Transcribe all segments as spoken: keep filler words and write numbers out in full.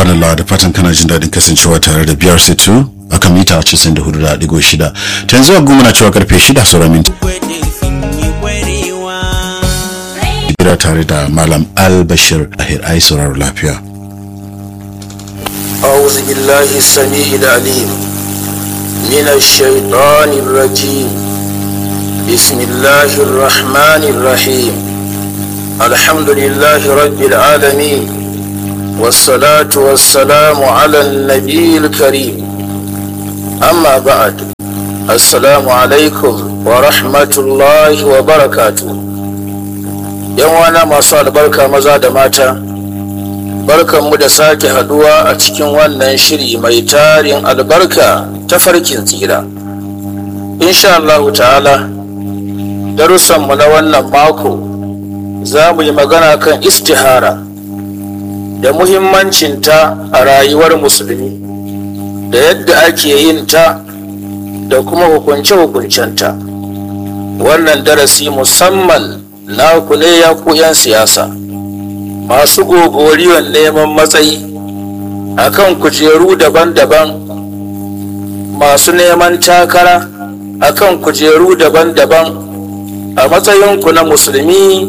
Tumadala da fatan kana jin daɗin kasancewa tare da B R C two a kan mita casa'in da hudu da ɗigo shida. Ta yanzu a goma na cewa karfe shida sauran minti. Gira tare da Malam Al-Bashir Ahir ai sauraro lafiya. أعوذ بالله السميع العليم من الشيطان الرجيم بسم الله الرحمن الرحيم الحمد لله رب العالمين والصلاة والسلام على النبي الكريم أما بعد السلام عليكم ورحمة الله وبركاته يوانا ما صار بركة مزاد ماتا barkanmu da sake haduwa a cikin wannan shiri mai tarin albarka ta farkin tsira insha Allah ta'ala darussanmu na wannan mako za mu yi magana kan istihara da muhimmancinta a rayuwar musulmi da yadda ake yin ta da kuma hukunce-hukuncenta. Wannan darasi musamman naku ne ya ku 'yan siyasa masu gogoriyar neman matsayi akan kujeru daban-daban, masu neman takara akan kujeru daban-daban. A matsayinku na musulmi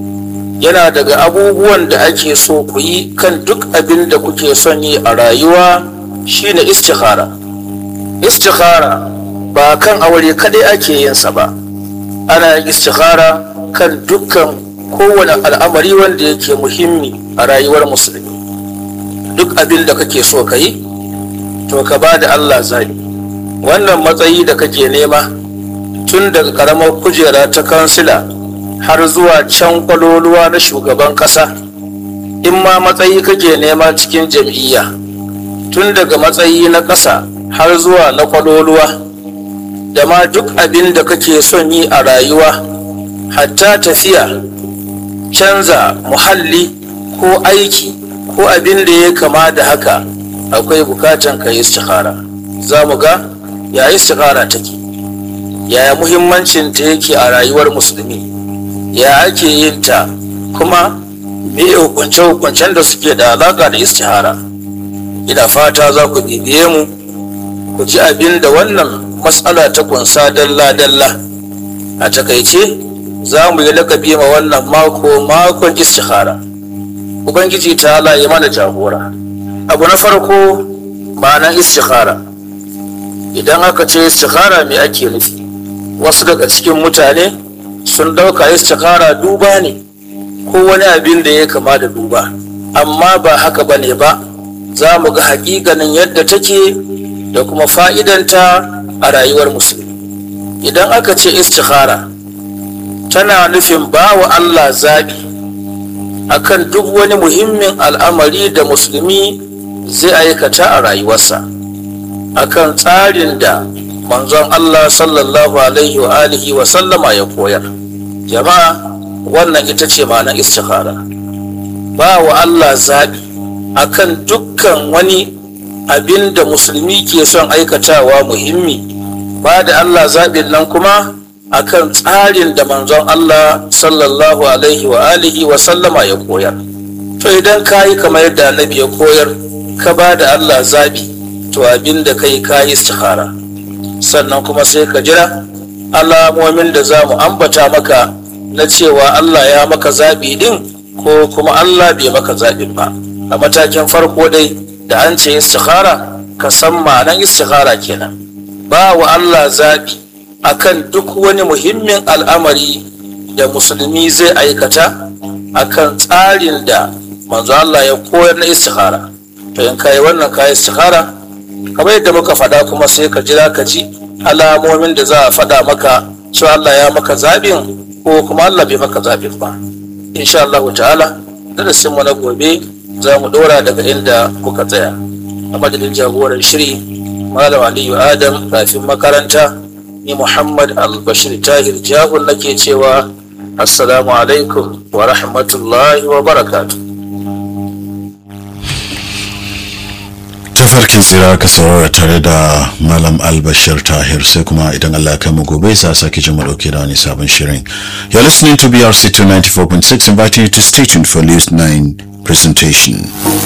yana daga abubuwan da ake so ku yi kan duk abin da kuke son yi a rayuwa shine istikhara. Istikhara ba kan aure kadai ake yin sa ba, ana yin istikhara kan dukkan kowane al'amari wanda yake muhimmi a rayuwar musulmi. Duk abin da kake so ka yi to ka ba da Allah zaɓi. Wannan matsayi da kake nema tun daga ƙaramar kujera ta kansila har zuwa can kwaloluwa na shugaban ƙasa, in ma matsayi kake nema cikin jam'iyya tun daga matsayi na ƙasa har zuwa na kwaloluwa, da ma duk abin da kake son yi a rayuwa, hatta tafiya, canza muhalli ko aiki ko abin da ya kama da haka, akwai bukatan ka yi istikhara. Za mu ga ya istikhara take, yaya muhimmancin ta yake a rayuwar musulmi, ya ake yin ta, kuma me hukunce-hukuncen da suke da alaka da istihara. Ina fata za ku bibiye mu ku ji abin da wannan matsala ta kunsa dalla-dalla. A takaice za mu yi lakabi ma wannan mako makon istihara. Ubangiji ta Allah ya mana jagora. Abu na farko, ma'anar istihara. Idan aka ce istihara me ake nufi? Wasu daga cikin mutane sun dauka istihara duba ne ko wani abin da ya kama da duba, amma ba haka bane ba. Za mu ga hakikanin yadda take da kuma fa'idanta a rayuwar musulmi. Idan aka ce istihara tana nufin ba wa Allah zaɓi akan duk wani muhimmin al'amari da musulmi zai aikata a rayuwarsa, akan tsarin da manzon Allah sallallahu alaihi wa alihi wa sallama ya koyar. Jama'a, wannan ita ce ma'anar istikhara. Ba wa Allah zaɓi akan dukkan wani abin da musulmi ke son aikatawa muhimmi, ba da Allah zaɓin nan kuma akan tsarin da manzon Allah sallallahu alaihi wa alihi wa sallama ya koyar. To idan ka yi kamar yadda annabi ya koyar, ka ba da Allah zaɓi, to abin da kai ka yi istikhara. Sannan kuma sai ka jira alamomin da za mu ambata maka na cewa Allah ya maka zaɓi ɗin ko kuma Allah bai maka zaɓin ba. A matakin farko dai da an ce istikhara, ka san ma'anar istikhara kenan. Ba wa Allah zaɓi akan duk wani muhimmin al'amari da musulmi zai aikata akan tsarin da manzo Allah ya koyar na istikhara. To in kai wannan kai istikhara, kamar yadda muka faɗa, kuma sai ka jira ka ji alamomin da za a faɗa maka cewa Allah ya maka zaɓin ko kuma Allah bai maka zaɓin ba. Insha Allah ta'ala darasin mu na gobe za mu ɗora daga inda muka tsaya. A madadin jagoran shiri Malam Aliyu Adam kafin makaranta, ni Muhammad Al-Bashir Tahir Jahun nake cewa assalamu alaikum wa rahmatullahi wa barakatuh. Tafarkin tsira ka saurara tare da Malam Al-Bashir Tahir, sai kuma idan Allah ya kai mu gobe sa sake jin mu dauke da wani sabon shirin. You're listening to B R C two ninety-four point six, inviting you to stay tuned for News nine presentation.